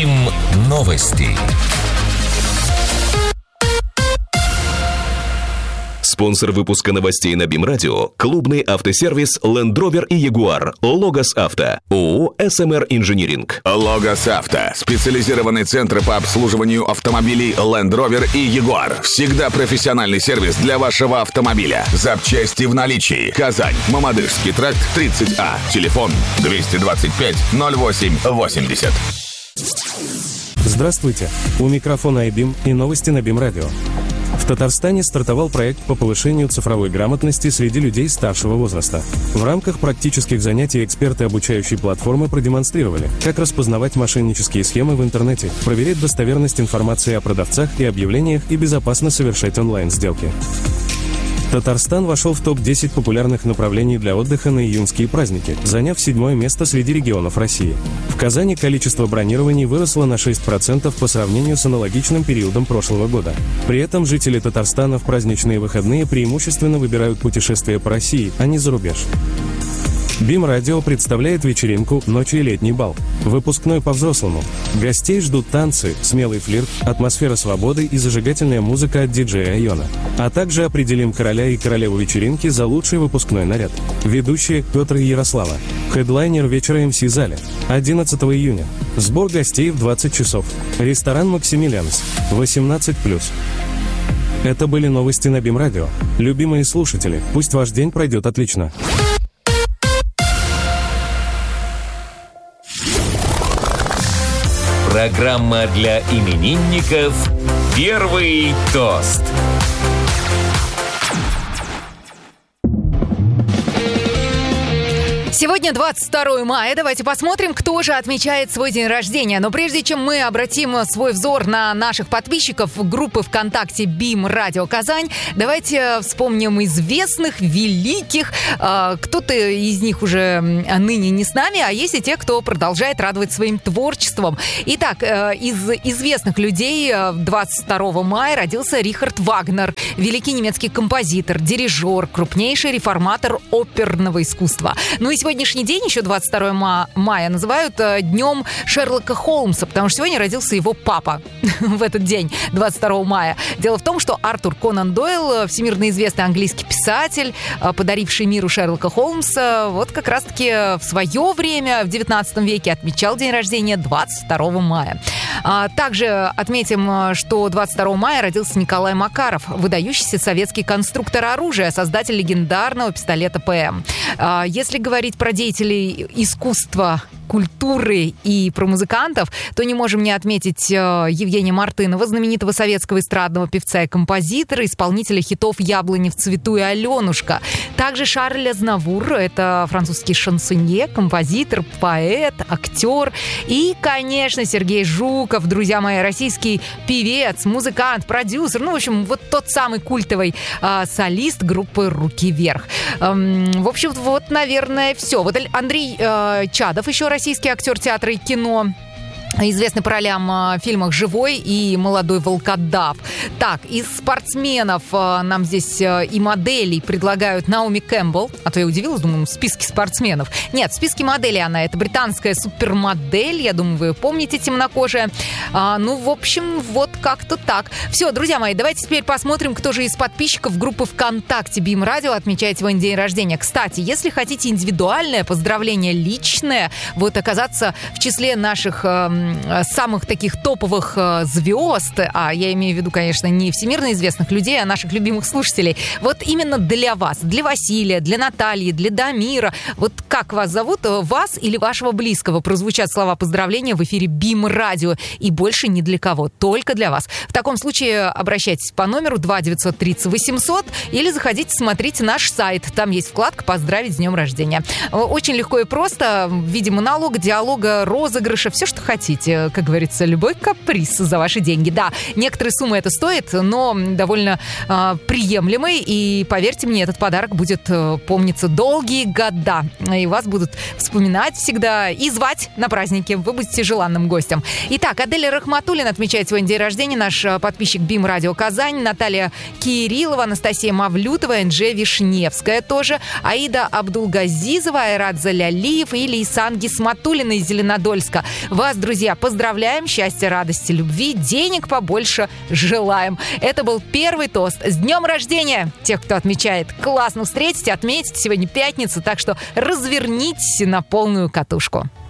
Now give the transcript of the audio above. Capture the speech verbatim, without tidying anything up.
БИМ новости. Спонсор выпуска новостей на БИМ Радио – клубный автосервис Land Rover и Jaguar, Логос Авто, ООО эс эм эр Инжиниринг. Логос Авто – специализированный центр по обслуживанию автомобилей Land Rover и Jaguar. Всегда профессиональный сервис для вашего автомобиля. Запчасти в наличии. Казань, Мамадышский тракт, тридцать А. Телефон двести двадцать пять ноль восемь восемьдесят. Здравствуйте. У микрофона айбим и новости на БИМ Радио. В Татарстане стартовал проект по повышению цифровой грамотности среди людей старшего возраста. В рамках практических занятий эксперты обучающей платформы продемонстрировали, как распознавать мошеннические схемы в интернете, проверять достоверность информации о продавцах и объявлениях и безопасно совершать онлайн-сделки. Татарстан вошел в топ десять популярных направлений для отдыха на июньские праздники, заняв седьмое место среди регионов России. В Казани количество бронирований выросло на шесть процентов по сравнению с аналогичным периодом прошлого года. При этом жители Татарстана в праздничные выходные преимущественно выбирают путешествия по России, а не за рубеж. БИМ Радио представляет вечеринку «Ночи и летний бал». Выпускной по-взрослому. Гостей ждут танцы, смелый флирт, атмосфера свободы и зажигательная музыка от диджея Айона. А также определим короля и королеву вечеринки за лучший выпускной наряд. Ведущие Петр и Ярослава. Хедлайнер вечера эм си Зале. одиннадцатого июня. Сбор гостей в двадцать часов. Ресторан «Максимилианс». восемнадцать плюс. Это были новости на БИМ Радио. Любимые слушатели, пусть ваш день пройдет отлично. Программа для именинников «Первый тост». Сегодня двадцать второе мая. Давайте посмотрим, кто же отмечает свой день рождения. Но прежде чем мы обратим свой взор на наших подписчиков группы ВКонтакте БИМ Радио Казань, давайте вспомним известных, великих. Кто-то из них уже ныне не с нами, а есть и те, кто продолжает радовать своим творчеством. Итак, из известных людей двадцать второго мая родился Рихард Вагнер, великий немецкий композитор, дирижер, крупнейший реформатор оперного искусства. Ну и сегодняшний день, еще двадцать второе мая, называют днем Шерлока Холмса, потому что сегодня родился его папа в этот день, двадцать второго мая. Дело в том, что Артур Конан Дойл, всемирно известный английский писатель, подаривший миру Шерлока Холмса, вот как раз-таки в свое время, в девятнадцатом веке, отмечал день рождения двадцать второго мая. Также отметим, что двадцать второго мая родился Николай Макаров, выдающийся советский конструктор оружия, создатель легендарного пистолета ПМ. Если говорить про деятелей искусства, культуры и про музыкантов, то не можем не отметить Евгения Мартынова, знаменитого советского эстрадного певца и композитора, исполнителя хитов «Яблони в цвету» и «Аленушка». Также Шарль Азнавур, это французский шансонье, композитор, поэт, актер. И, конечно, Сергей Жуков, друзья мои, российский певец, музыкант, продюсер, ну, в общем, вот тот самый культовый э, солист группы «Руки вверх». Эм, в общем, вот, наверное, все. Вот Андрей э, Чадов, еще российский актер театра и кино, известный по ролям в фильмах «Живой» и «Молодой волкодав». Так, из спортсменов нам здесь и моделей предлагают Наоми Кэмпбелл. А то я удивилась, думаю, в списке спортсменов. Нет, в списке моделей она. Это британская супермодель. Я думаю, вы помните, темнокожая. А, ну, в общем, вот как-то так. Все, друзья мои, давайте теперь посмотрим, кто же из подписчиков группы ВКонтакте БИМ Радио отмечает свой день рождения. Кстати, если хотите индивидуальное поздравление личное, вот оказаться в числе наших самых таких топовых звезд, а я имею в виду, конечно, не всемирно известных людей, а наших любимых слушателей. Вот именно для вас, для Василия, для Натальи, для Дамира. Вот как вас зовут, вас или вашего близкого, прозвучат слова поздравления в эфире БИМ Радио. И больше ни для кого, только для вас. В таком случае обращайтесь по номеру два девятьсот тридцать восемьсот или заходите, смотрите наш сайт. Там есть вкладка «Поздравить с днем рождения». Очень легко и просто, в виде монолога, диалога, розыгрыша, все, что хотите. Как говорится, любой каприз за ваши деньги. Да, некоторые суммы это стоит, но довольно э, приемлемый. И поверьте мне, этот подарок будет э, помниться долгие года. И вас будут вспоминать всегда и звать на праздники. Вы будете желанным гостем. Итак, Аделя Рахматуллина отмечает свой день рождения. Наш подписчик БИМ Радио Казань. Наталья Кириллова, Анастасия Мавлютова, Энджи Вишневская тоже. Аида Абдулгазизова, Айрат Залялиев и Лейсан Гисматуллина из Зеленодольска. Вас, друзья, Друзья, поздравляем, счастья, радости, любви, денег побольше желаем. Это был первый тост. С днем рождения! Тех, кто отмечает, классно встретите, отметите. Сегодня пятница, так что развернитесь на полную катушку.